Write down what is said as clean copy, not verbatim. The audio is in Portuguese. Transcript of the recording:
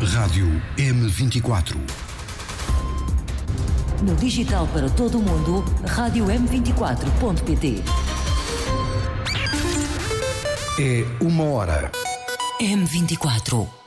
Rádio M24. No digital para todo o mundo, rádio M24.pt. É 1 hora. M24.